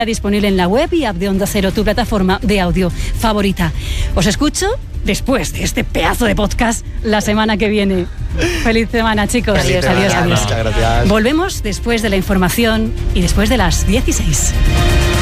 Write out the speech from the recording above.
disponible en la web y app de Onda Cero, tu plataforma de audio favorita. Os escucho después de este pedazo de podcast la semana que viene. Feliz semana, chicos. Feliz semana. Adiós. Muchas gracias. Volvemos después de la información y después de las 16.